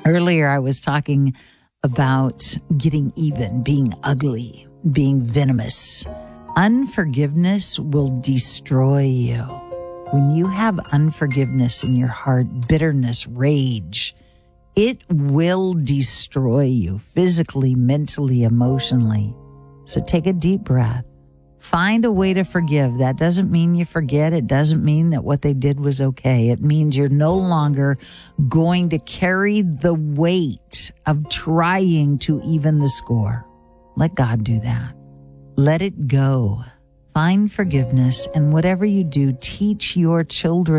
Earlier, I was talking about getting even, being ugly, being venomous. Unforgiveness will destroy you. When you have unforgiveness in your heart, bitterness, rage, it will destroy you physically, mentally, emotionally. So take a deep breath. Find a way to forgive. That doesn't mean you forget. It doesn't mean that what they did was okay. It means you're no longer going to carry the weight of trying to even the score. Let God do that. Let it go. Find forgiveness, and whatever you do, teach your children